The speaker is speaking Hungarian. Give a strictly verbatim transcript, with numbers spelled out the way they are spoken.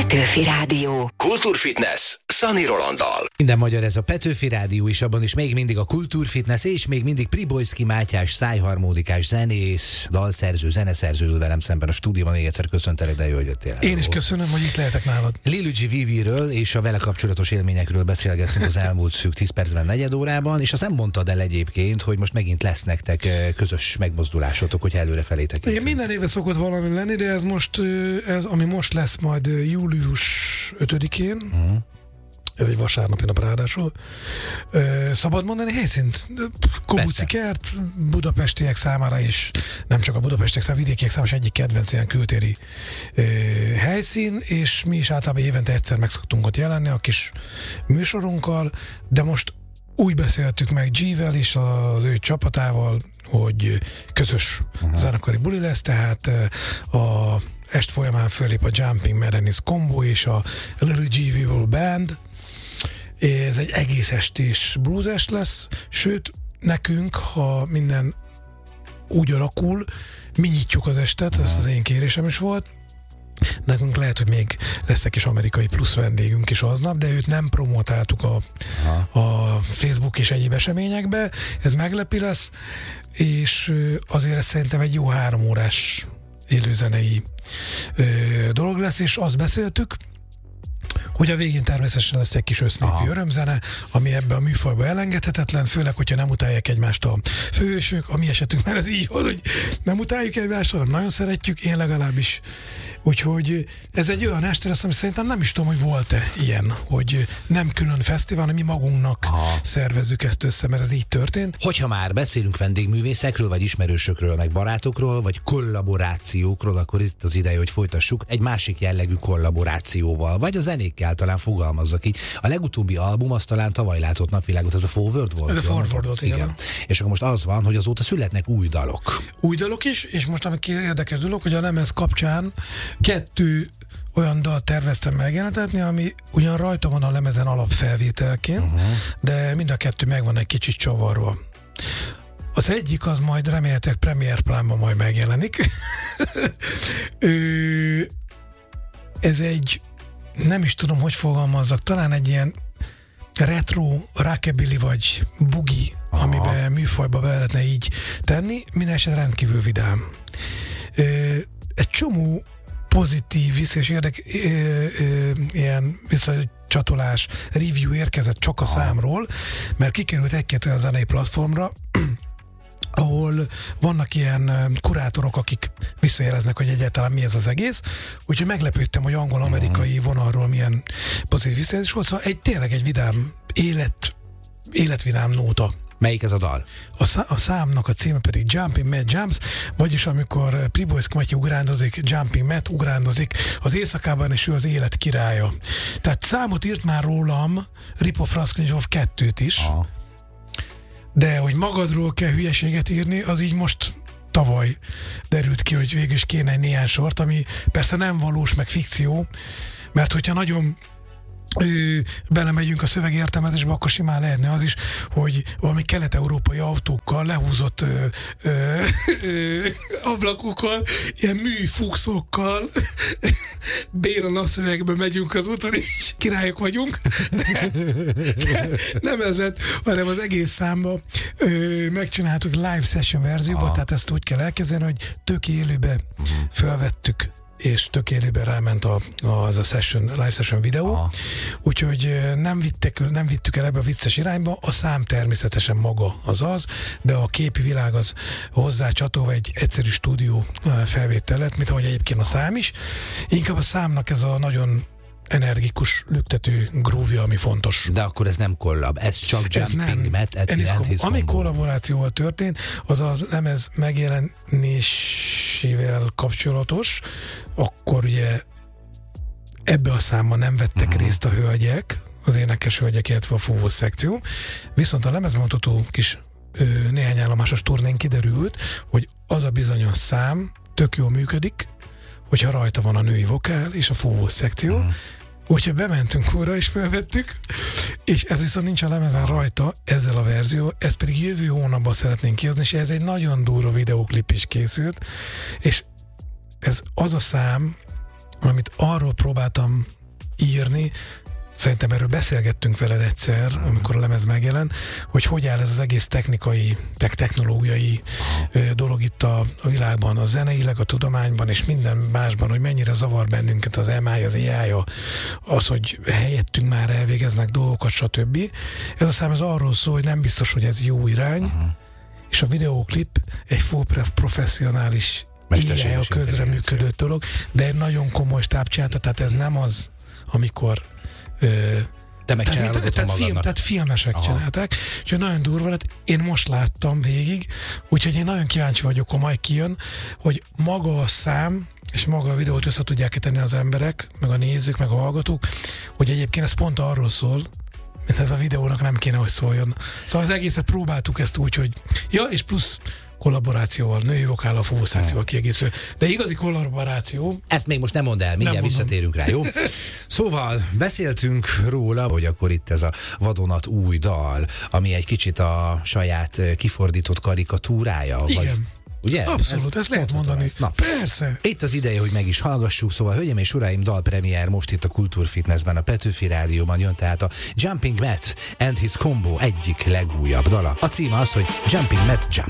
Petőfi Rádió. Kultúrfitness Szani Rolanddal. Minden magyar ez a Petőfi Rádió, és abban is még mindig a Kultúrfitness, és még mindig Pribojszky Mátyás, szájharmonikás zenész, dalszerző, zeneszerző ül velem szemben a stúdióban. Még egyszer köszöntelek, de jó, hogy jöttél. Én is köszönöm, hogy itt lehetek nálad. Lilugi Viviről és a vele kapcsolatos élményekről beszélgettünk az elmúlt szűk tíz percben, negyed órában, és azt nem mondtad el egyébként, hogy most megint lesz nektek közös megmozdulásotok, hogy előre felé tekintünk. Igen, minden éve szokott valami lenni, de ez most, ez, ami most lesz majd július ötödikén, uh-huh. Ez egy vasárnapi nap ráadásul. Szabad mondani helyszínt? Kobuci kert, budapestiek számára is, nem csak a budapestiek számára, vidékiek számára is egyik kedvenc ilyen kültéri helyszín, és mi is általában évente egyszer meg szoktunk ott jelenni a kis műsorunkkal, de most úgy beszéltük meg G-vel és az ő csapatával, hogy közös uh-huh. zenekari buli lesz, tehát a est folyamán fölép a Jumping Madness Combo és a Little G Vival Band. Ez egy egész estés blues-est lesz, sőt, nekünk, ha minden úgy alakul, mi nyitjuk az estet, ez az én kérésem is volt. Nekünk lehet, hogy még lesz egy kis amerikai plusz vendégünk is aznap, de őt nem promotáltuk a, a Facebook és egyéb eseményekbe. Ez meglepi lesz, és azért ez szerintem egy jó három órás élőzenei ö, dolog lesz, és azt beszéltük, hogy a végén természetesen lesz egy kis össznépi Aha. örömzene, ami ebbe a műfajba elengedhetetlen, főleg, hogyha nem utálják egymást a főhősök, a mi esetünk, mert ez így van, hogy nem utáljuk egymást, hanem nagyon szeretjük, én legalábbis. Úgyhogy ez egy olyan este lesz, ami szerintem nem is tudom, hogy volt-e ilyen, hogy nem külön fesztivál, hanem mi magunknak Aha. szervezzük ezt össze, mert ez így történt. Hogyha már beszélünk vendégművészekről, vagy ismerősökről, meg barátokról, vagy kollaborációkról, akkor itt az ideje, hogy folytassuk egy másik jellegű kollaborációval, vagy a zenékkel talán fogalmazzak így. A legutóbbi album az talán tavaly látott napvilágot, ez a Forward volt. Ez a Forward volt, igen. igen. És akkor most az van, hogy azóta születnek új dalok. Új dalok is, és most ami érdekes dolog, hogy a lemez kapcsán kettő olyan dalt terveztem megjelentetni, ami ugyan rajta van a lemezen alapfelvételként, uh-huh. de mind a kettő megvan egy kicsit csavarva. Az egyik az majd remélhetőleg Premier Plánban majd megjelenik. Ez egy, nem is tudom, hogy fogalmazzak, talán egy ilyen retro, rockabilly vagy boogie, Aha. amiben műfajba be lehetne így tenni, minden eset rendkívül vidám. Egy csomó pozitív, vissza és érdek, ö, ö, ilyen visszacsatolás, review érkezett csak a Aha. számról, mert kikerült egy-két olyan zenei platformra, ahol vannak ilyen kurátorok, akik visszajeleznek, hogy egyáltalán mi ez az egész, úgyhogy meglepődtem, hogy angol-amerikai vonalról milyen pozitív visszajelzés volt, szóval egy, tényleg egy vidám, élet, életvidám nóta. Melyik ez a dal? A, szá- a számnak a címe pedig Jumping Mad Jumps, vagyis amikor Pribojszky Matyi ugrándozik, Jumping Mad ugrándozik az éjszakában, és ő az élet királya. Tehát számot írt már rólam Ripov Raskolnikov kettőt is, Aha. de hogy magadról kell hülyeséget írni, az így most tavaly derült ki, hogy végül is kéne egy néhány sort, ami persze nem valós, meg fikció, mert hogyha nagyon Ö, belemegyünk a szövegértelmezésbe, akkor simán lehetne az is, hogy valami kelet-európai autókkal lehúzott ö, ö, ö, ablakokkal, ilyen műfuxokkal béna napszövegben megyünk az úton, és királyok vagyunk, de, de nem ez lett, hanem az egész számba ö, megcsináltuk live session verzióba, Aha. tehát ezt úgy kell elkezdeni, hogy tök élőbe felvettük, és tök élőben ráment a, a, az a session, live session videó, Aha. úgyhogy nem, vittek, nem vittük el ebbe a vicces irányba, a szám természetesen maga az az, de a képi világ az hozzá csatolva egy egyszerű stúdió felvétel lett, mint ahogy egyébként a szám is. Inkább a számnak ez a nagyon energikus, lüktető groove-ja, ami fontos. De akkor ez nem kollab, ez csak Jumping Mad at the End His Ami kollaborációval történt, az a lemez megjelenésével kapcsolatos, akkor ugye ebbe a számban nem vettek uh-huh. részt a hölgyek, az énekes hölgyek, illetve a fúvós szekció, viszont a lemezbemutató kis ö, néhány állomásos turnén kiderült, hogy az a bizonyos szám tök jól működik, hogyha rajta van a női vokál és a fúvós szekció, uh-huh. úgyhogy bementünk újra és felvettük, és ez viszont nincs a lemezen rajta, ezzel a verzió, ezt pedig jövő hónapban szeretnénk kihozni, és ez egy nagyon durva videóklip is készült, és ez az a szám, amit arról próbáltam írni, szerintem erről beszélgettünk veled egyszer, amikor a lemez megjelent, hogy hogy áll ez az egész technikai, technológiai dolog itt a, a világban, a zeneileg, a tudományban és minden másban, hogy mennyire zavar bennünket az em i, az á i, az, hogy helyettünk már elvégeznek dolgokat, stb. Ez a szám ez arról szól, hogy nem biztos, hogy ez jó irány, uh-huh. és a videóklip egy full professzionális á i közreműködő dolog, de egy nagyon komoly stábcsinálta, tehát ez nem az, amikor Ö, Te megcsinálod tehát, tehát, film, tehát filmesek Aha. csinálták, úgyhogy nagyon durva lett. Én most láttam végig, úgyhogy én nagyon kíváncsi vagyok, ha majd kijön, hogy maga a szám és maga a videót össze tudják tenni az emberek, meg a nézők, meg a hallgatók, hogy egyébként ez pont arról szól, mint ez a videónak nem kéne, hogy szóljon. Szóval az egészet próbáltuk ezt úgy, hogy ja, és plusz kollaborációval, női vokállal, fúvószációval kiegészül. De igazi kollaboráció... Ezt még most nem mondd el, mindjárt visszatérünk rá, jó? Szóval beszéltünk róla, hogy akkor itt ez a vadonat új dal, ami egy kicsit a saját kifordított karikatúrája. Igen. Vagy, ugye? Abszolút, ezt, ezt lehet mondani. Na, persze. Itt az ideje, hogy meg is hallgassuk, szóval hölgyeim és uraim, dalpremiér most itt a Kultúrfitnessben, a Petőfi Rádióban jön tehát a Jumping Matt and His Combo egyik legújabb dala. A címe az, hogy Jumping Matt Jump.